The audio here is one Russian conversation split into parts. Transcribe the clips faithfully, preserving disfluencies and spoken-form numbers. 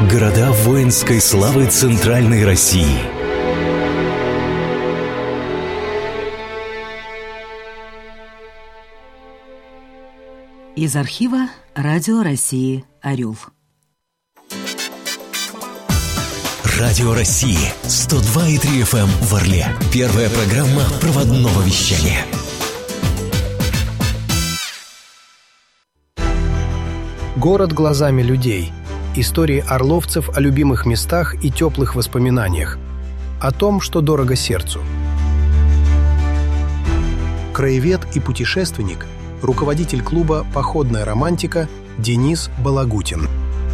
Города воинской славы Центральной России. Из архива Радио России «Орел». Радио России сто два и три эф эм в Орле. Первая программа проводного вещания. Город глазами людей. Истории орловцев о любимых местах и теплых воспоминаниях. О том, что дорого сердцу. Краевед и путешественник, руководитель клуба «Походная романтика» Денис Балагутин.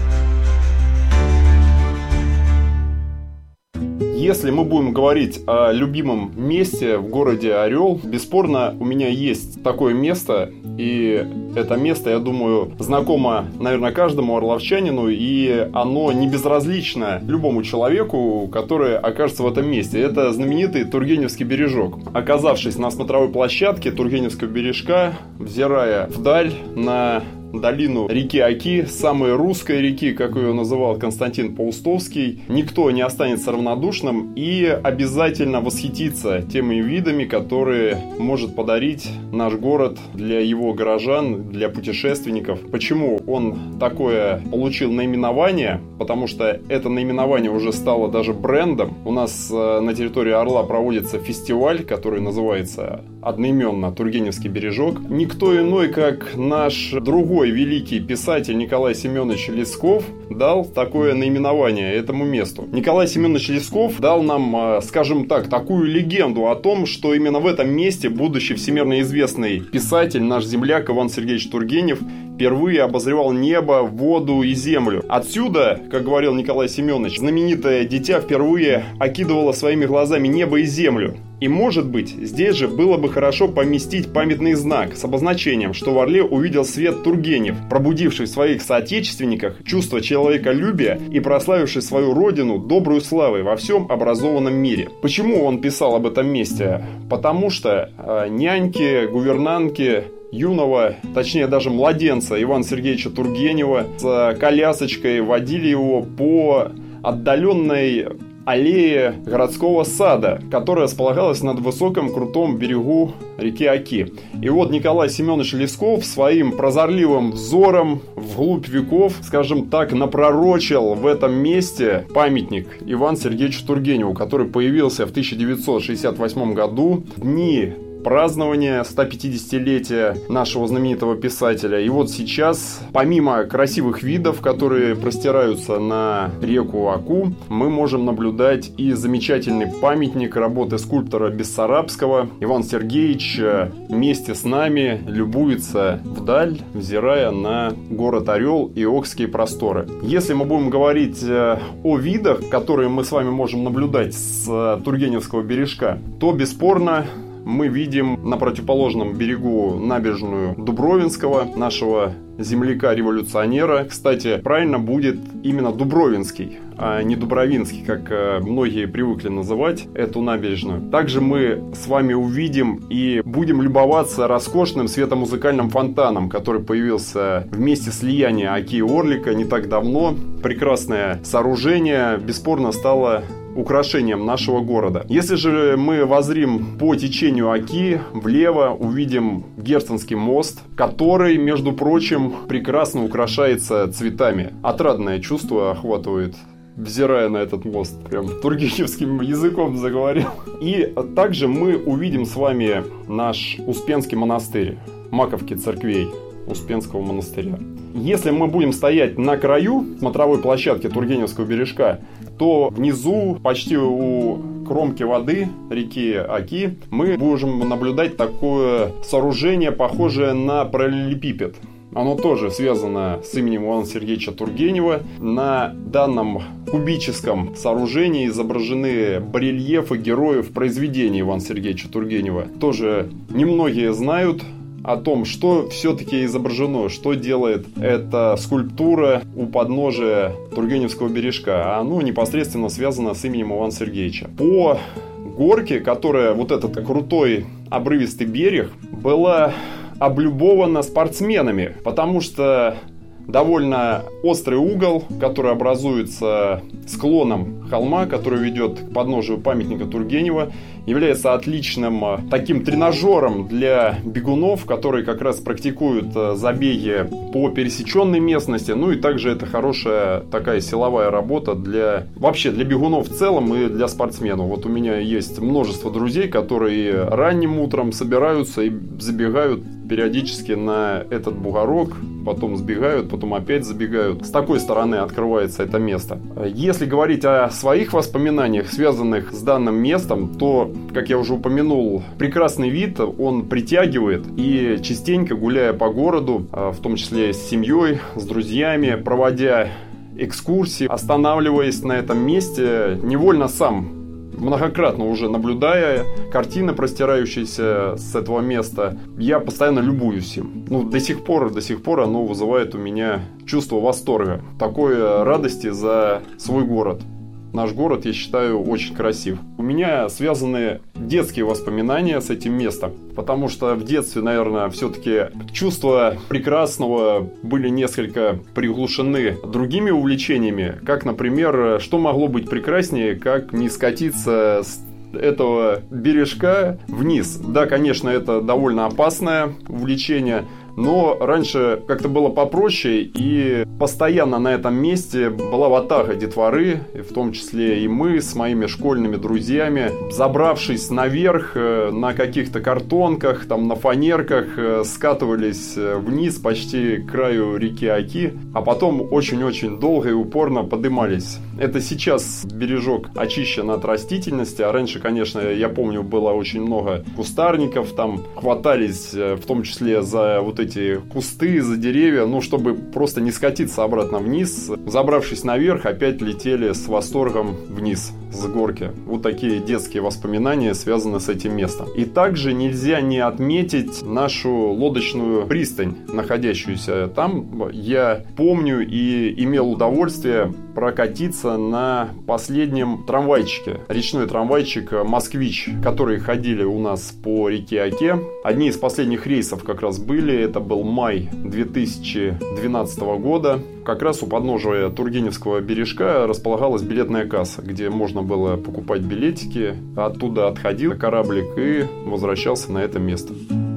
Если мы будем говорить о любимом месте в городе Орел, бесспорно, у меня есть такое место, и это место, я думаю, знакомо, наверное, каждому орловчанину, и оно не безразлично любому человеку, который окажется в этом месте. Это знаменитый Тургеневский бережок. Оказавшись на смотровой площадке Тургеневского бережка, взирая вдаль на долину реки Оки, самой русской реки, как ее называл Константин Паустовский, никто не останется равнодушным и обязательно восхитится теми видами, которые может подарить наш город для его горожан, для путешественников. Почему он такое получил наименование? Потому что это наименование уже стало даже брендом. У нас на территории Орла проводится фестиваль, который называется одноименно Тургеневский бережок. Никто иной, как наш другой великий писатель Николай Семенович Лесков дал такое наименование этому месту. Николай Семенович Лесков дал нам, скажем так, такую легенду о том, что именно в этом месте будущий всемирно известный писатель, наш земляк Иван Сергеевич Тургенев, впервые обозревал небо, воду и землю. Отсюда, как говорил Николай Семенович, знаменитое дитя впервые окидывало своими глазами небо и землю. И, может быть, здесь же было бы хорошо поместить памятный знак с обозначением, что в Орле увидел свет Тургенев, пробудивший в своих соотечественниках чувство человеколюбия и прославивший свою родину добрую славой во всем образованном мире. Почему он писал об этом месте? Потому что э, няньки, гувернантки юного, точнее даже младенца Ивана Сергеевича Тургенева с колясочкой водили его по отдаленной аллее городского сада, которая располагалась над высоком крутом берегу реки Оки. И вот Николай Семенович Лесков своим прозорливым взором вглубь веков, скажем так, напророчил в этом месте памятник Ивану Сергеевичу Тургеневу, который появился в тысяча девятьсот шестьдесят восьмом году, в дни празднования сто пятидесятилетия нашего знаменитого писателя. И вот сейчас, помимо красивых видов, которые простираются на реку Оку, мы можем наблюдать и замечательный памятник работы скульптора Бессарабского. Иван Сергеевич вместе с нами любуется вдаль, взирая на город Орел и Окские просторы. Если мы будем говорить о видах, которые мы с вами можем наблюдать с Тургеневского бережка, то бесспорно мы видим на противоположном берегу набережную Дубровинского, нашего земляка-революционера. Кстати, правильно будет именно Дубровинский, а не Дубровинский, как многие привыкли называть эту набережную. Также мы с вами увидим и будем любоваться роскошным светомузыкальным фонтаном, который появился в месте слияния Оки и Орлика не так давно. Прекрасное сооружение бесспорно стало украшением нашего города. Если же мы воззрим по течению Оки влево, увидим Герценский мост, который, между прочим, прекрасно украшается цветами. Отрадное чувство охватывает, взирая на этот мост. Прям тургеневским языком заговорил. И также мы увидим с вами наш Успенский монастырь, маковки церквей Успенского монастыря. Если мы будем стоять на краю смотровой площадки Тургеневского бережка, то внизу, почти у кромки воды реки Оки, мы будем наблюдать такое сооружение, похожее на параллелепипед. Оно тоже связано с именем Ивана Сергеевича Тургенева. На данном кубическом сооружении изображены барельефы героев произведений Ивана Сергеевича Тургенева. Тоже немногие знают о том, что все-таки изображено, что делает эта скульптура у подножия Тургеневского бережка. А оно непосредственно связано с именем Ивана Сергеевича. По горке, которая, вот этот крутой обрывистый берег, была облюбована спортсменами, потому что довольно острый угол, который образуется склоном холма, который ведет к подножию памятника Тургенева, является отличным таким тренажером для бегунов, которые как раз практикуют забеги по пересеченной местности. Ну и также это хорошая такая силовая работа для вообще для бегунов в целом и для спортсменов. Вот у меня есть множество друзей, которые ранним утром собираются и забегают периодически на этот бугорок, потом сбегают, потом опять забегают. С такой стороны открывается это место. Если говорить о своих воспоминаниях, связанных с данным местом, то, как я уже упомянул, прекрасный вид, он притягивает. И частенько, гуляя по городу, в том числе с семьей, с друзьями, проводя экскурсии, останавливаясь на этом месте, невольно сам, многократно уже наблюдая картины, простирающиеся с этого места, я постоянно любуюсь им. Ну, до сих пор, до сих пор оно вызывает у меня чувство восторга, такой радости за свой город. Наш город, я считаю, очень красив. У меня связаны детские воспоминания с этим местом, потому что в детстве, наверное, все-таки чувства прекрасного были несколько приглушены другими увлечениями, как, например, что могло быть прекраснее, как не скатиться с этого бережка вниз. Да, конечно, это довольно опасное увлечение, но раньше как-то было попроще, и постоянно на этом месте была ватага детворы, в том числе и мы с моими школьными друзьями, забравшись наверх на каких-то картонках, там на фанерках, скатывались вниз почти к краю реки Оки, а потом очень-очень долго и упорно поднимались. Это сейчас бережок очищен от растительности, а раньше, конечно, я помню, было очень много кустарников, там хватались в том числе за вот эти кусты, за деревья, ну, чтобы просто не скатиться обратно вниз. Забравшись наверх, опять летели с восторгом вниз, с горки. Вот такие детские воспоминания связаны с этим местом. И также нельзя не отметить нашу лодочную пристань, находящуюся там. Я помню и имел удовольствие прокатиться на последнем трамвайчике. Речной трамвайчик «Москвич», которые ходили у нас по реке Оке. Одни из последних рейсов как раз были. Это был май две тысячи двенадцатого года. Как раз у подножия Тургеневского бережка располагалась билетная касса, где можно было покупать билетики. Оттуда отходил кораблик и возвращался на это место.